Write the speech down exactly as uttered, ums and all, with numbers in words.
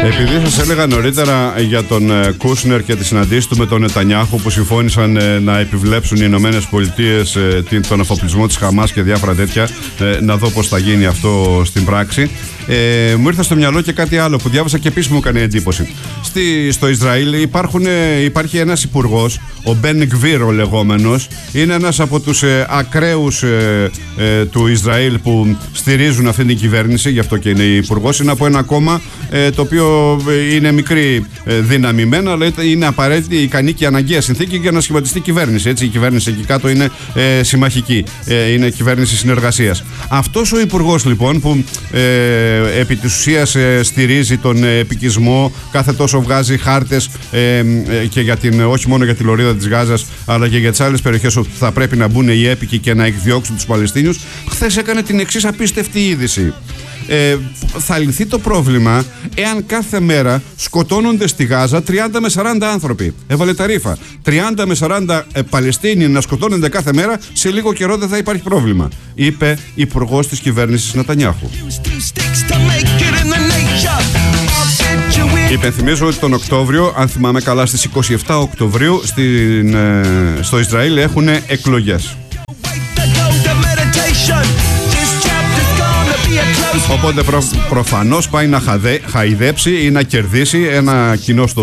Επειδή σας έλεγα νωρίτερα για τον Κούσνερ και τη συναντήση του με τον Νετανιάχου που συμφώνησαν να επιβλέψουν οι Ηνωμένες Πολιτείες τον αφοπλισμό της Χαμάς και διάφορα τέτοια, να δω πώς θα γίνει αυτό στην πράξη, ε, μου ήρθε στο μυαλό και κάτι άλλο που διάβασα και επίσης μου έκανε εντύπωση. Στη, στο Ισραήλ υπάρχουν, υπάρχει ένας υπουργός, ο Μπεν Γκβίρ ο λεγόμενος, είναι ένας από τους ε, ακραίους ε, ε, του Ισραήλ που στηρίζουν αυτή την κυβέρνηση, γι' αυτό και είναι υπουργός. Είναι από ένα κόμμα ε, το οποίο είναι μικρή ε, δυναμημένα, αλλά είναι απαραίτητη, ικανή και αναγκαία συνθήκη για να σχηματιστεί κυβέρνηση. Έτσι, η κυβέρνηση εκεί κάτω είναι ε, συμμαχική, ε, είναι κυβέρνηση συνεργασίας. Αυτός ο υπουργός λοιπόν που ε, επί της ουσίας ε, στηρίζει τον ε, επικισμό, κάθε τόσο βγάζει χάρτες ε, ε, και για την, όχι μόνο για τη λωρίδα της Γάζας, αλλά και για τις άλλες περιοχές όπου θα πρέπει να μπουν οι έπικοι και να εκδιώξουν τους Παλαιστίνιους, χθες έκανε την εξής απίστευτη είδηση. Ε, θα λυθεί το πρόβλημα εάν κάθε μέρα σκοτώνονται στη Γάζα τριάντα με σαράντα άνθρωποι. Έβαλε τα ρήφα. τριάντα με σαράντα ε, Παλαιστίνοι να σκοτώνονται κάθε μέρα, σε λίγο καιρό δεν θα υπάρχει πρόβλημα, είπε υπουργός της κυβέρνησης Νετανιάχου. Υπενθυμίζω ότι τον Οκτώβριο, αν θυμάμαι καλά, στις είκοσι επτά Οκτωβρίου στην, ε, στο Ισραήλ έχουν εκλογές. Οπότε προ, προφανώς πάει να χαδε, χαϊδέψει ή να κερδίσει ένα κοινό στο